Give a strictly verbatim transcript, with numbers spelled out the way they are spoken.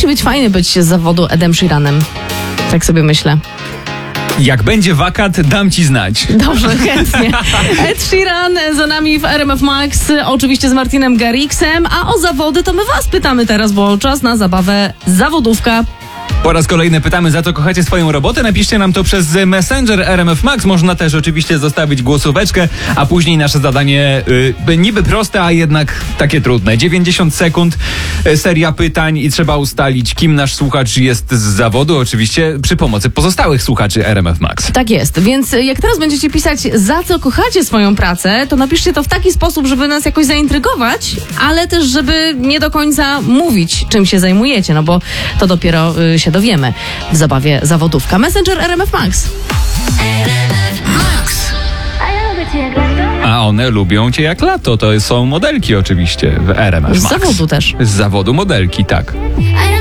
musi być fajnie być z zawodu Edem Sheeranem. Tak sobie myślę. Jak będzie wakat, dam ci znać. Dobrze, chętnie. Ed Sheeran za nami w R M F Max, oczywiście z Martinem Garrixem, a o zawody to my was pytamy teraz, bo czas na zabawę zawodówka. Po raz kolejny pytamy, za co kochacie swoją robotę. Napiszcie nam to przez Messenger R M F Max. Można też oczywiście zostawić głosóweczkę, a później nasze zadanie y, niby proste, a jednak takie trudne. dziewięćdziesiąt sekund, y, seria pytań i trzeba ustalić, kim nasz słuchacz jest z zawodu. Oczywiście przy pomocy pozostałych słuchaczy R M F Max. Tak jest, więc jak teraz będziecie pisać, za co kochacie swoją pracę, to napiszcie to w taki sposób, żeby nas jakoś zaintrygować, ale też, żeby nie do końca mówić, czym się zajmujecie, no bo to dopiero y, się dowiemy w zabawie zawodówka. Messenger R M F Max. A one lubią cię jak lato. To są modelki oczywiście w R M F Max. Z zawodu też. Z zawodu modelki, tak.